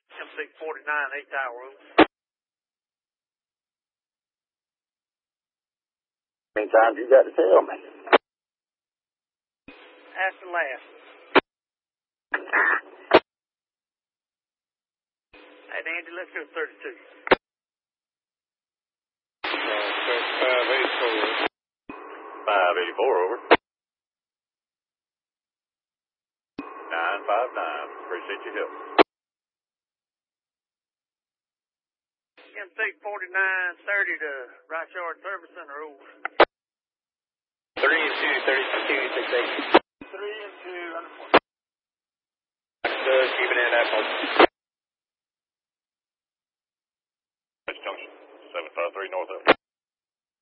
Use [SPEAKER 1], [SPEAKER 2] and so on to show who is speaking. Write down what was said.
[SPEAKER 1] M649, 8 Tower Road.
[SPEAKER 2] Many times you got to tell me?
[SPEAKER 1] That's the last. Hey, Andy, let's go 32.
[SPEAKER 3] 584.
[SPEAKER 2] 584, over. 959. Appreciate your help.
[SPEAKER 1] M649, 30 to Right Yard Service Center, over.
[SPEAKER 3] 3 and 2, 32, 68.
[SPEAKER 1] 3 and 2, 140.
[SPEAKER 3] Keeping in that.